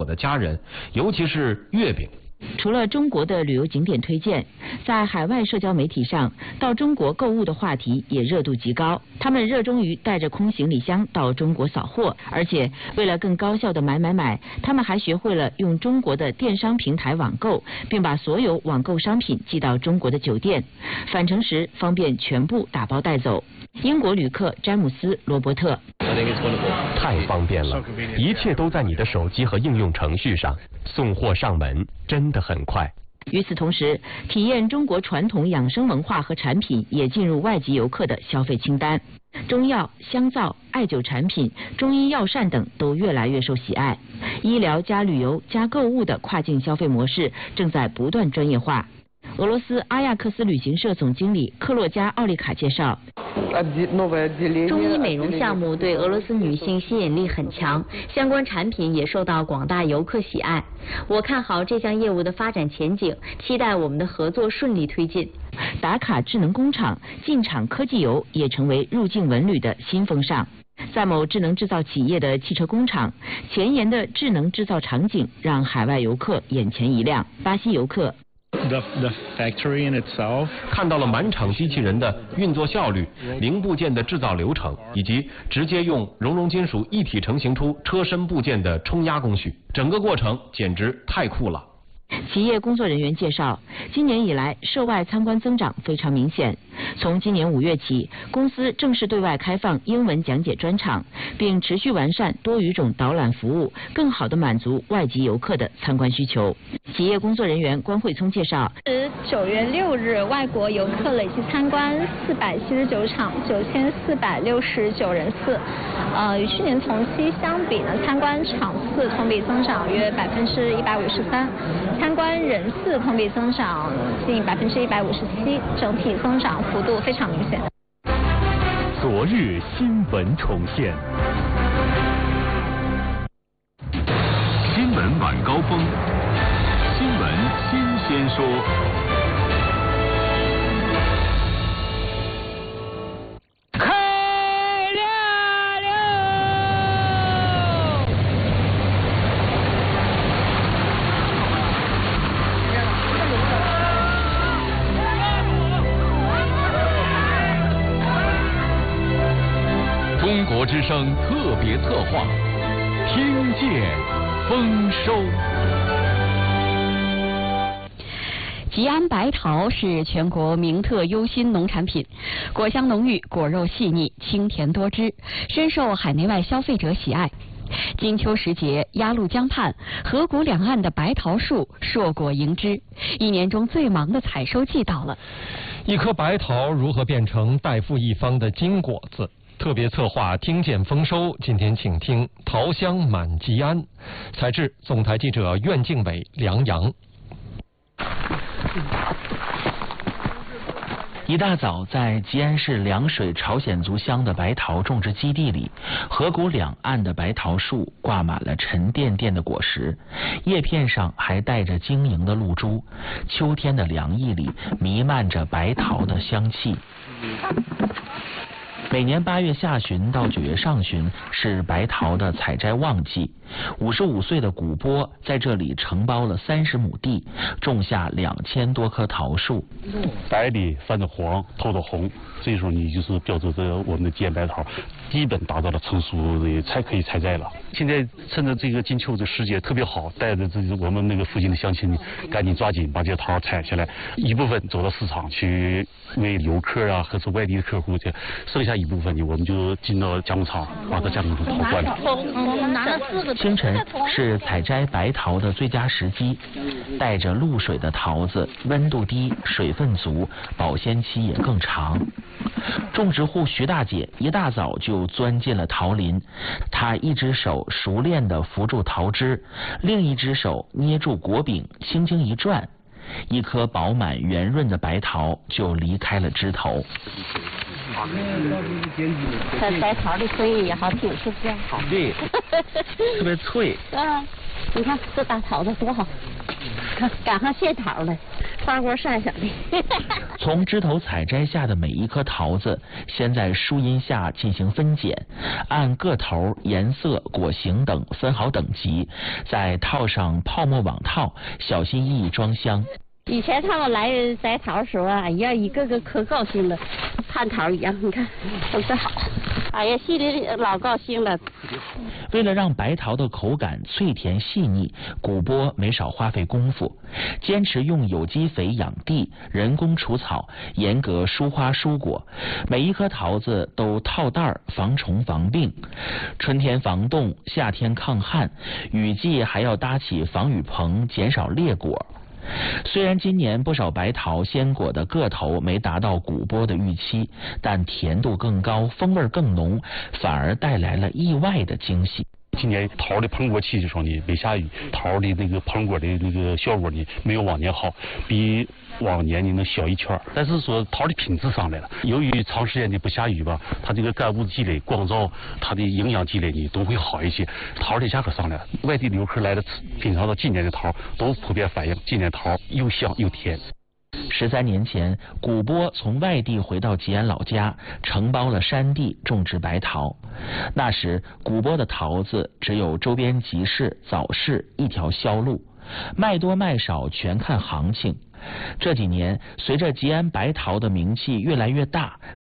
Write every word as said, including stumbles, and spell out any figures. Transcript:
的家人，尤其是月饼。 除了中国的旅游景点推荐，在海外社交媒体上，到中国购物的话题也热度极高。他们热衷于带着空行李箱到中国扫货，而且为了更高效的买买买，他们还学会了用中国的电商平台网购，并把所有网购商品寄到中国的酒店，返程时方便全部打包带走。英国旅客詹姆斯·罗伯特， 太方便了，一切都在你的手机和应用程序上，送货上门真的很快。 与此同时，体验中国传统养生文化和产品也进入外籍游客的消费清单。中药、香皂、艾灸产品、中医药膳等都越来越受喜爱。医疗加旅游加购物的跨境消费模式正在不断专业化。俄罗斯阿亚克斯旅行社总经理克洛加奥利卡介绍， 中医美容项目对俄罗斯女性吸引力很强，相关产品也受到广大游客喜爱。我看好这项业务的发展前景，期待我们的合作顺利推进。 打卡智能工厂、进厂科技游也成为入境文旅的新风尚。在某智能制造企业的汽车工厂，前沿的智能制造场景让海外游客眼前一亮。巴西游客 The, the factory in itself. 看到了满场机器人的运作效率、零部件的制造流程，以及直接用熔融金属一体成型出车身部件的冲压工序，整个过程简直太酷了。 企业工作人员介绍，今年以来涉外参观增长非常明显。从今年五月起，公司正式对外开放英文讲解专场，并持续完善多语种导览服务，更好地满足外籍游客的参观需求。企业工作人员关慧聪介绍， 九月六日，外国游客累计参观四百七十九场，九千四百六十九人次。呃，与去年同期相比呢，参观场次同比增长约百分之一百五十三。参观人次同比增长近百分之一百五十七，整体增长幅度非常明显。 昨日新闻重现， 新闻晚高峰，新闻新鲜说。中国之声特别策划，听见丰收。 吉安白桃是全国名特优新农产品，果香浓郁，果肉细腻，清甜多汁，深受海内外消费者喜爱。金秋时节，鸭绿江畔河谷两岸的白桃树硕果迎之，一年中最忙的采收季到了。 一颗白桃如何变成代父一方的金果子？特别策划听见丰收，今天请听桃香满吉安，采制总台记者苑敬伟、梁阳。 一大早，在吉安市凉水朝鲜族乡的白桃种植基地里，河谷两岸的白桃树挂满了沉甸甸的果实，叶片上还带着晶莹的露珠。秋天的凉意里弥漫着白桃的香气。每年八月下旬到九月上旬是白桃的采摘旺季。五十五岁的古波在这里承包了三十亩地，种下两千多棵桃树。 白里泛着黄，透着红，这时候你就是标志着我们的吉安白桃基本达到了成熟的才可以采摘了。现在趁着这个金秋的时节特别好，带着这我们那个附近的乡亲赶紧抓紧把这些桃采下来，一部分走到市场去为游客啊，或是外地的客户去，剩下一部分呢，我们就进到加工厂，把它加工成桃罐头。 清晨是采摘白桃的最佳时机，带着露水的桃子温度低，水分足，保鲜期也更长。种植户徐大姐一大早就钻进了桃林，她一只手熟练地扶住桃枝，另一只手捏住果柄，轻轻一转，一颗饱满圆润的白桃就离开了枝头。 这白桃的脆也好听，是不是？好， 对，特别脆。 啊，你看这大桃子多好，看赶上谢桃了。 花果山上的。 从枝头采摘下的每一颗桃子，先在树荫下进行分拣，按个头、颜色、果形等分好等级，再套上泡沫网套，小心翼翼装箱。 以前他们来摘桃的时候啊，哎呀，一个个可高兴了，蟠桃一样，你看都是好，哎呀，心里老高兴了。 为了让白桃的口感脆甜细腻，古波没少花费功夫，坚持用有机肥养地，人工除草，严格疏花疏果，每一颗桃子都套袋儿防虫防病，春天防冻，夏天抗旱，雨季还要搭起防雨棚，减少裂果。虽然今年不少白桃鲜果的个头没达到古波的预期，但甜度更高，风味更浓，反而带来了意外的惊喜。 今年桃的膨果期的时候呢，没下雨，桃的那个膨果的那个效果呢，没有往年好，比往年呢能小一圈。但是说桃的品质上来了，由于长时间的不下雨吧，它这个干物积累、光照，它的营养积累呢都会好一些。桃的价格上来了，外地游客来的品尝到今年的桃，都普遍反映今年桃又香又甜。 十三年前，古波从外地回到吉安老家，承包了山地种植白桃。那时，古波的桃子只有周边集市、早市一条销路，卖多卖少全看行情。这几年，随着吉安白桃的名气越来越大，